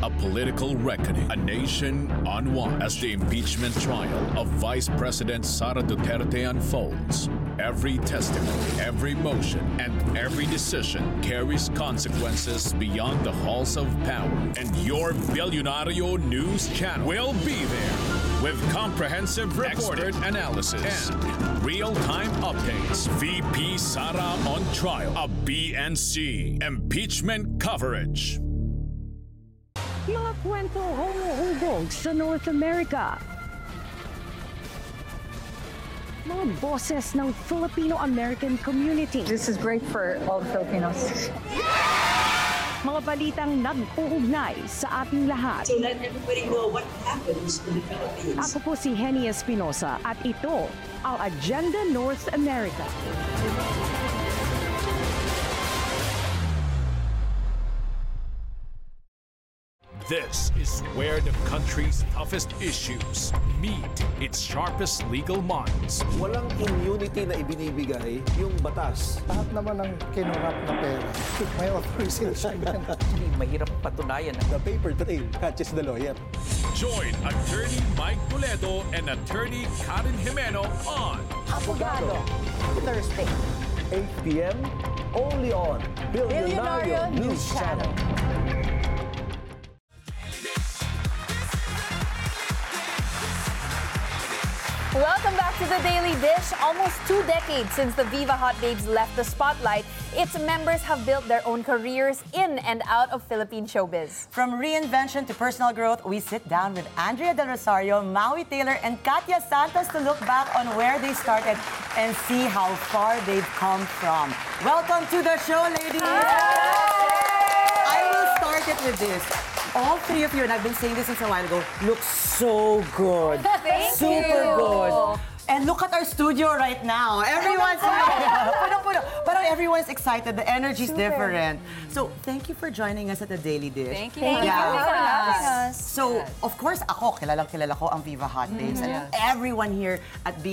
A political reckoning, a nation on one. As the impeachment trial of Vice President Sara Duterte unfolds, every testimony, every motion, and every decision carries consequences beyond the halls of power. And your Billionario News channel will be there with comprehensive expert analysis and real-time updates. VP Sara on trial, a BNC impeachment coverage. Mga kwento humuhubog sa North America. Mga boses ng Filipino-American community. This is great for all the Filipinos. Mga balitang nag-uugnay sa ating lahat. So let everybody know what happens in the Philippines. Ako po si Henny Espinosa at ito ang Agenda North America. This is where the country's toughest issues meet its sharpest legal minds. Walang immunity na ibinibigay yung batas. Lahat naman ng kinurap na pera, may authorization yan. Actually, mahirap patunayan. The paper trail catches the lawyer. Join Attorney Mike Toledo and Attorney Karen Jimeno on Abogado. Thursday. 8 p.m. only on Billionario News Channel. Welcome back to the Daily Dish. Almost 2 decades since the Viva Hot Babes left the spotlight, its members have built their own careers in and out of Philippine showbiz. From reinvention to personal growth, we sit down with Andrea Del Rosario, Maui Taylor, and Katya Santos to look back on where they started and see how far they've come from. Welcome to the show, ladies! I will start it with this. All three of you, and I've been saying this since a while ago, look so good. Super good. And look at our studio right now. Everyone's puno-puno. Parang everyone's excited. The energy's different. So, thank you for joining us at the Daily Dish. Thank you for having us. So, of course, ako, kilalang-kilala ko ang Viva Hot Babes. And everyone here at